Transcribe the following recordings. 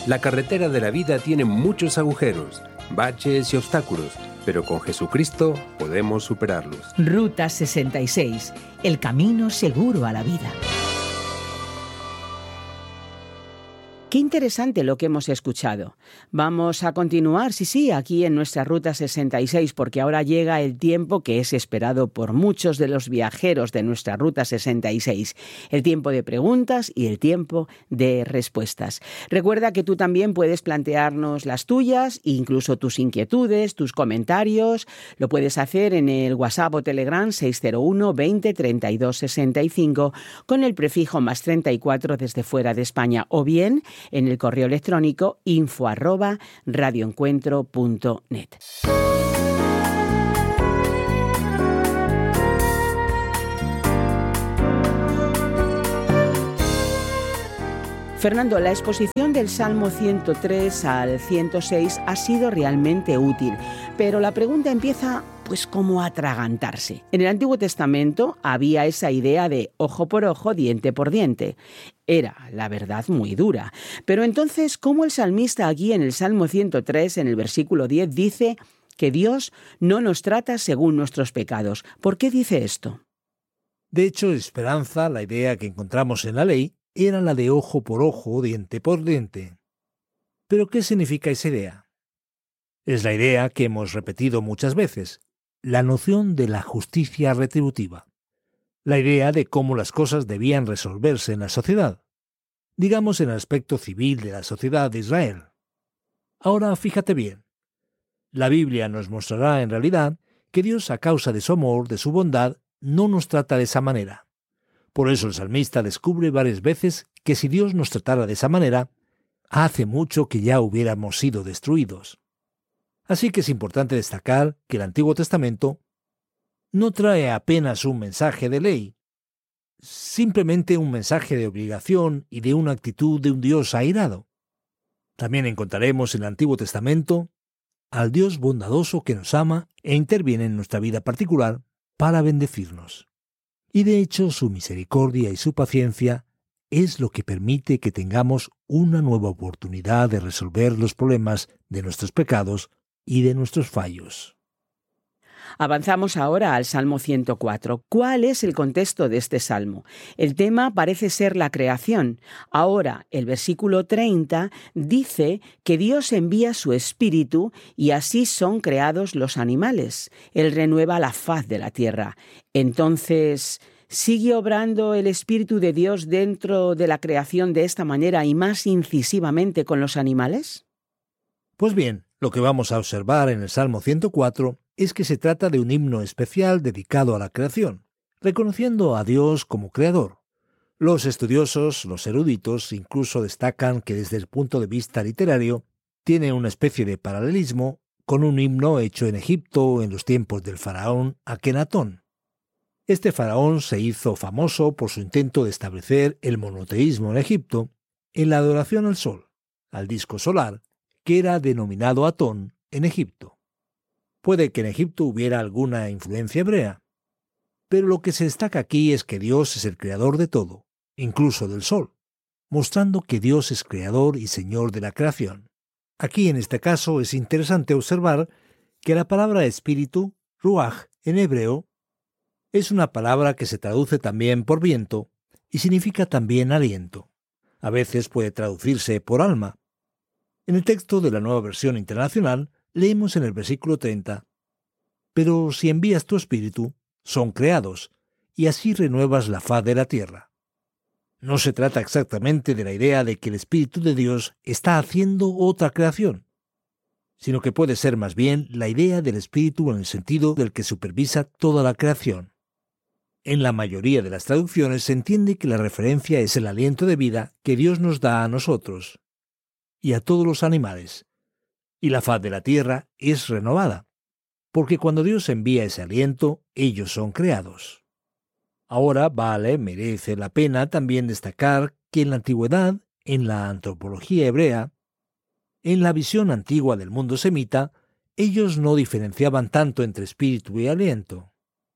La carretera de la vida tiene muchos agujeros, baches y obstáculos, pero con Jesucristo podemos superarlos. Ruta 66, el camino seguro a la vida. Qué interesante lo que hemos escuchado. Vamos a continuar, sí, aquí en nuestra Ruta 66, porque ahora llega el tiempo que es esperado por muchos de los viajeros de nuestra Ruta 66. El tiempo de preguntas y el tiempo de respuestas. Recuerda que tú también puedes plantearnos las tuyas, incluso tus inquietudes, tus comentarios. Lo puedes hacer en el WhatsApp o Telegram 601 20 32 65 con el prefijo +34 desde fuera de España, o bien en el correo electrónico info@radioencuentro.net. Fernando, la exposición del Salmo 103 al 106 ha sido realmente útil, pero la pregunta empieza como a atragantarse. En el Antiguo Testamento había esa idea de ojo por ojo, diente por diente. Era, la verdad, muy dura. Pero entonces, ¿cómo el salmista aquí en el Salmo 103, en el versículo 10, dice que Dios no nos trata según nuestros pecados? ¿Por qué dice esto? De hecho, Esperanza, la idea que encontramos en la ley, era la de ojo por ojo, diente por diente. ¿Pero qué significa esa idea? Es la idea que hemos repetido muchas veces, la noción de la justicia retributiva, la idea de cómo las cosas debían resolverse en la sociedad, digamos en el aspecto civil de la sociedad de Israel. Ahora fíjate bien, la Biblia nos mostrará en realidad que Dios, a causa de su amor, de su bondad, no nos trata de esa manera. Por eso el salmista descubre varias veces que si Dios nos tratara de esa manera, hace mucho que ya hubiéramos sido destruidos. Así que es importante destacar que el Antiguo Testamento no trae apenas un mensaje de ley, simplemente un mensaje de obligación y de una actitud de un Dios airado. También encontraremos en el Antiguo Testamento al Dios bondadoso que nos ama e interviene en nuestra vida particular para bendecirnos. Y de hecho su misericordia y su paciencia es lo que permite que tengamos una nueva oportunidad de resolver los problemas de nuestros pecados y de nuestros fallos. Avanzamos ahora al Salmo 104. ¿Cuál es el contexto de este salmo? El tema parece ser la creación. Ahora, el versículo 30 dice que Dios envía su espíritu y así son creados los animales. Él renueva la faz de la tierra. Entonces, ¿sigue obrando el Espíritu de Dios dentro de la creación de esta manera y más incisivamente con los animales? Pues bien, lo que vamos a observar en el Salmo 104 es que se trata de un himno especial dedicado a la creación, reconociendo a Dios como creador. Los estudiosos, los eruditos, incluso destacan que desde el punto de vista literario tiene una especie de paralelismo con un himno hecho en Egipto en los tiempos del faraón Akenatón. Este faraón se hizo famoso por su intento de establecer el monoteísmo en Egipto en la adoración al sol, al disco solar, que era denominado Atón en Egipto. Puede que en Egipto hubiera alguna influencia hebrea, pero lo que se destaca aquí es que Dios es el creador de todo, incluso del sol, mostrando que Dios es creador y señor de la creación. Aquí en este caso es interesante observar que la palabra espíritu, ruach, en hebreo, es una palabra que se traduce también por viento y significa también aliento. A veces puede traducirse por alma. En el texto de la Nueva Versión Internacional leemos en el versículo 30, «Pero si envías tu espíritu, son creados, y así renuevas la faz de la tierra». No se trata exactamente de la idea de que el Espíritu de Dios está haciendo otra creación, sino que puede ser más bien la idea del Espíritu en el sentido del que supervisa toda la creación. En la mayoría de las traducciones se entiende que la referencia es el aliento de vida que Dios nos da a nosotros y a todos los animales, y la faz de la tierra es renovada, porque cuando Dios envía ese aliento, ellos son creados. Ahora merece la pena también destacar que en la antigüedad, en la antropología hebrea, en la visión antigua del mundo semita, ellos no diferenciaban tanto entre espíritu y aliento.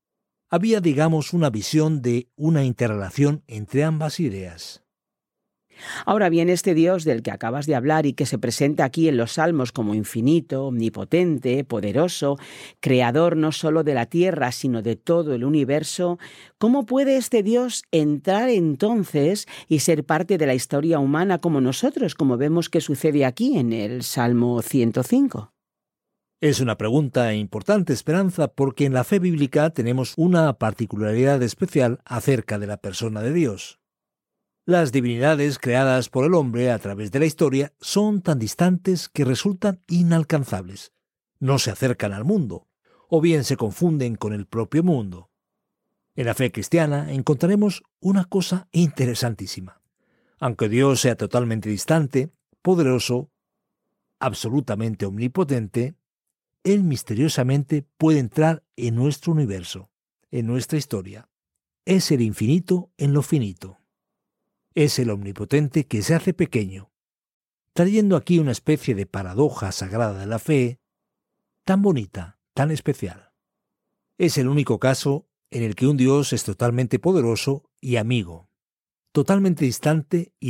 Había, digamos, una visión de una interrelación entre ambas ideas. Ahora bien, este Dios del que acabas de hablar y que se presenta aquí en los Salmos como infinito, omnipotente, poderoso, creador no solo de la tierra, sino de todo el universo, ¿cómo puede este Dios entrar entonces y ser parte de la historia humana como nosotros, como vemos que sucede aquí en el Salmo 105? Es una pregunta importante, Esperanza, porque en la fe bíblica tenemos una particularidad especial acerca de la persona de Dios. Las divinidades creadas por el hombre a través de la historia son tan distantes que resultan inalcanzables. No se acercan al mundo, o bien se confunden con el propio mundo. En la fe cristiana encontraremos una cosa interesantísima. Aunque Dios sea totalmente distante, poderoso, absolutamente omnipotente, Él misteriosamente puede entrar en nuestro universo, en nuestra historia. Es el infinito en lo finito. Es el omnipotente que se hace pequeño, trayendo aquí una especie de paradoja sagrada de la fe, tan bonita, tan especial. Es el único caso en el que un Dios es totalmente poderoso y amigo, totalmente distante y